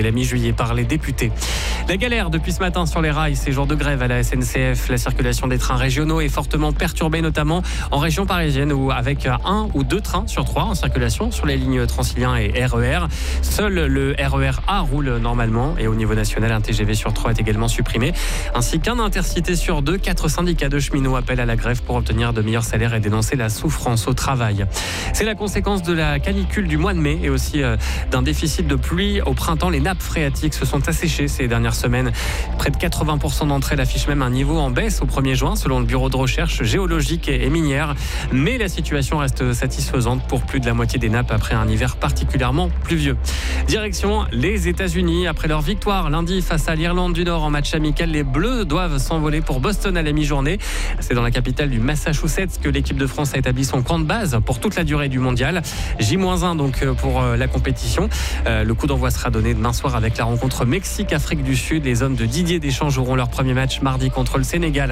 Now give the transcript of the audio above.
la mi-juillet par les députés. La galère depuis ce matin sur les rails, ces jours de grève à la SNCF. La circulation des trains régionaux est fortement perturbée, notamment en région parisienne où avec 1 ou 2 trains sur 3 en circulation sur les lignes Transilien et RER. Seul le RER A roule normalement et au niveau national, un TGV sur 3 est également supprimé, ainsi qu'un intercité sur 2. 4 syndicats de cheminots appellent à la grève pour obtenir de meilleurs salaires et dénoncer la souffrance au travail. C'est la conséquence de la canicule du mois de mai et aussi d'un déficit de pluie au printemps. Les nappes phréatiques se sont asséchées ces dernières semaines. Près de 80% d'entre elles affichent même un niveau en baisse au 1er juin selon le Bureau de recherche géologique et minière. Mais la situation reste satisfaisante pour plus de la moitié des nappes après un hiver particulièrement pluvieux. Direction les États-Unis. Après leur victoire lundi face à l'Irlande du Nord en match amical, les Bleus doivent s'envoler pour Boston à la mi-journée. C'est dans la capitale du Massachusetts que l'équipe de France a établi son camp de base pour toute la durée du mondial. J-1 donc pour la compétition. Le coup d'envoi sera donné demain soir avec la rencontre Mexique-Afrique du Sud. Les hommes de Didier Deschamps joueront leur premier match mardi contre le Sénégal.